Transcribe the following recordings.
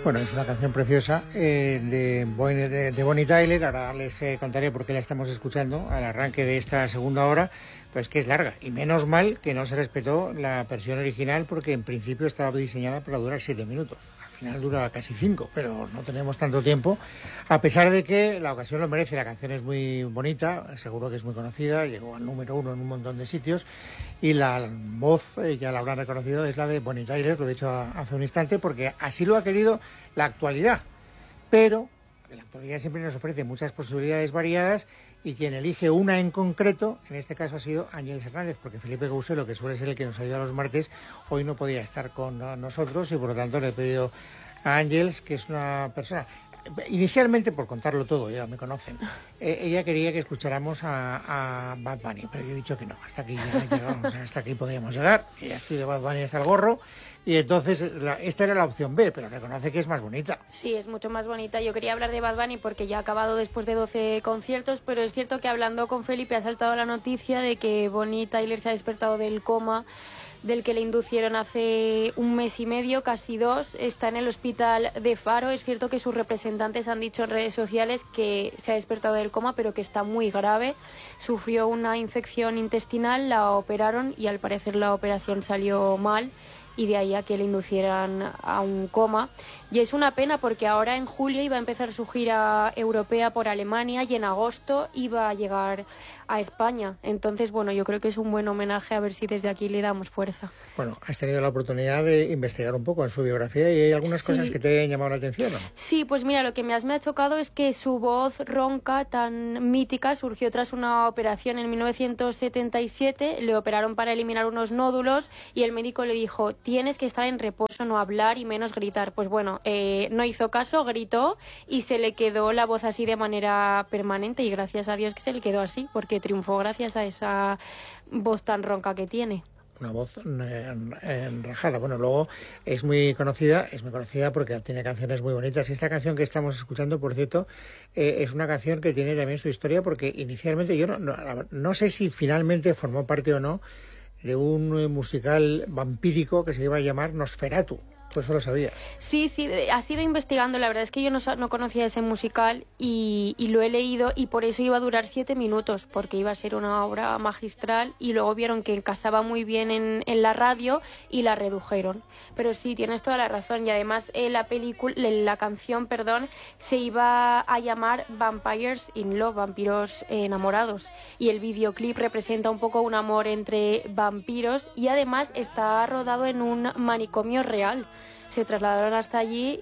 Bueno, es una canción preciosa de Bonnie Tyler. Ahora les contaré por qué la estamos escuchando al arranque de esta segunda hora, pues que es larga. Y menos mal que no se respetó la versión original, porque en principio estaba diseñada para durar 7 minutos. Al final dura casi 5, pero no tenemos tanto tiempo. A pesar de que la ocasión lo merece, la canción es muy bonita, seguro que es muy conocida, llegó al número 1 en un montón de sitios. Y la voz, ya la habrán reconocido, es la de Bonnie Tyler, lo he dicho hace un instante, porque así lo ha querido la actualidad. Pero la actualidad siempre nos ofrece muchas posibilidades variadas, y quien elige una en concreto, en este caso ha sido Ángeles Hernández, porque Felipe Couselo, que suele ser el que nos ayuda los martes, hoy no podía estar con nosotros, y por lo tanto le he pedido a Ángeles, que es una persona... Inicialmente, por contarlo todo, ya me conocen, ella quería que escucháramos a Bad Bunny, pero yo he dicho que no, hasta aquí llegamos, hasta aquí podíamos llegar, y ya estoy de Bad Bunny hasta el gorro, y entonces esta era la opción B, pero reconoce que es más bonita. Sí, es mucho más bonita. Yo quería hablar de Bad Bunny porque ya ha acabado después de 12 conciertos, pero es cierto que hablando con Felipe ha saltado la noticia de que Bonnie Tyler se ha despertado del coma del que le inducieron hace 1 mes y medio, casi 2, está en el hospital de Faro. Es cierto que sus representantes han dicho en redes sociales que se ha despertado del coma, pero que está muy grave. Sufrió una infección intestinal, la operaron y al parecer la operación salió mal, y de ahí a que le inducieran a un coma. Y es una pena porque ahora en julio iba a empezar su gira europea por Alemania y en agosto iba a llegar a España. Entonces, bueno, yo creo que es un buen homenaje, a ver si desde aquí le damos fuerza. Bueno, has tenido la oportunidad de investigar un poco en su biografía, y hay algunas cosas que te han llamado la atención, ¿no? Sí, pues mira, lo que me ha chocado es que su voz ronca tan mítica surgió tras una operación en 1977. Le operaron para eliminar unos nódulos y el médico le dijo: tienes que estar en reposo, no hablar y menos gritar. Pues bueno, no hizo caso, gritó y se le quedó la voz así de manera permanente, y gracias a Dios que se le quedó así, porque triunfó gracias a esa voz tan ronca que tiene. Una voz enrajada. Bueno, luego es muy conocida porque tiene canciones muy bonitas. Y esta canción que estamos escuchando, por cierto, es una canción que tiene también su historia, porque inicialmente yo no sé si finalmente formó parte o no de un musical vampírico que se iba a llamar Nosferatu. Pues eso lo sabía. Sí, ha sido investigando. La verdad es que yo no conocía ese musical y lo he leído, y por eso iba a durar 7 minutos, porque iba a ser una obra magistral, y luego vieron que casaba muy bien en la radio y la redujeron. Pero sí, tienes toda la razón, y además la canción, se iba a llamar Vampires in Love, vampiros enamorados, y el videoclip representa un poco un amor entre vampiros, y además está rodado en un manicomio real. Se trasladaron hasta allí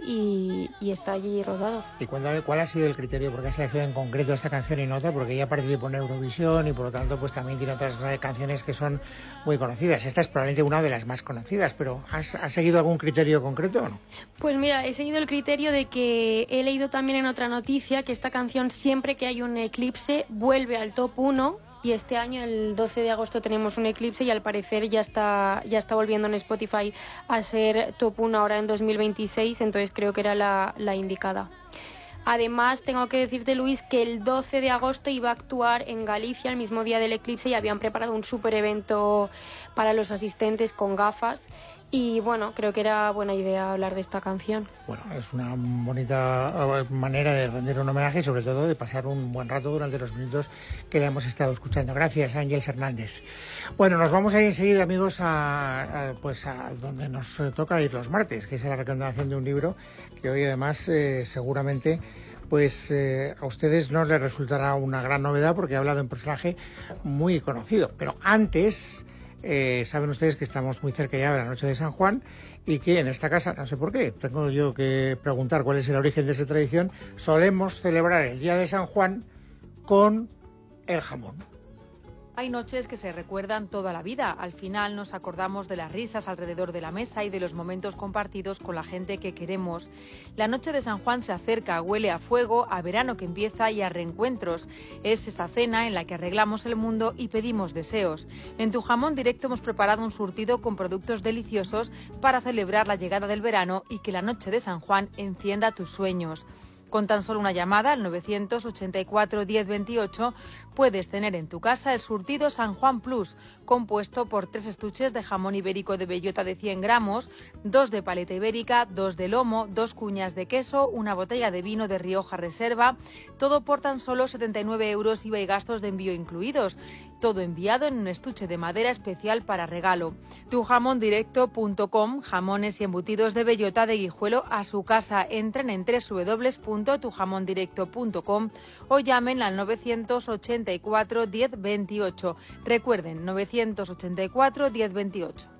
y está allí rodado. Y cuéntame, ¿cuál ha sido el criterio? ¿Por qué has elegido en concreto esta canción y no otra? Porque ella participó en Eurovisión y por lo tanto pues también tiene otras canciones que son muy conocidas. Esta es probablemente una de las más conocidas, pero ¿has seguido algún criterio concreto o no? Pues mira, he seguido el criterio de que he leído también en otra noticia que esta canción, siempre que hay un eclipse, vuelve al top 1. Y este año, el 12 de agosto, tenemos un eclipse y al parecer ya está volviendo en Spotify a ser top 1 ahora en 2026, entonces creo que era la indicada. Además, tengo que decirte, Luis, que el 12 de agosto iba a actuar en Galicia el mismo día del eclipse, y habían preparado un súper evento para los asistentes con gafas. Y bueno, creo que era buena idea hablar de esta canción. Bueno, es una bonita manera de rendir un homenaje y sobre todo de pasar un buen rato durante los minutos que le hemos estado escuchando. Gracias, Ángeles Hernández. Bueno, nos vamos a ir enseguida, amigos, a donde nos toca ir los martes, que es la recomendación de un libro que hoy además seguramente pues a ustedes no les resultará una gran novedad, porque ha hablado de un personaje muy conocido. Pero antes... saben ustedes que estamos muy cerca ya de la noche de San Juan, y que en esta casa, no sé por qué, tengo yo que preguntar cuál es el origen de esa tradición, solemos celebrar el día de San Juan con el jamón. Hay noches que se recuerdan toda la vida. Al final nos acordamos de las risas alrededor de la mesa y de los momentos compartidos con la gente que queremos. La noche de San Juan se acerca, huele a fuego, a verano que empieza y a reencuentros. Es esa cena en la que arreglamos el mundo y pedimos deseos. En Tu Jamón Directo hemos preparado un surtido con productos deliciosos para celebrar la llegada del verano y que la noche de San Juan encienda tus sueños. Con tan solo una llamada al 984 1028 puedes tener en tu casa el surtido San Juan Plus, compuesto por 3 estuches de jamón ibérico de bellota de 100 gramos, 2 de paleta ibérica, 2 de lomo, 2 cuñas de queso, una botella de vino de Rioja Reserva, todo por tan solo 79 euros IVA y gastos de envío incluidos. Todo enviado en un estuche de madera especial para regalo. Tujamondirecto.com, jamones y embutidos de bellota de Guijuelo a su casa. Entren en www.tujamondirecto.com o llamen al 984 10 28. Recuerden, 984 10 28.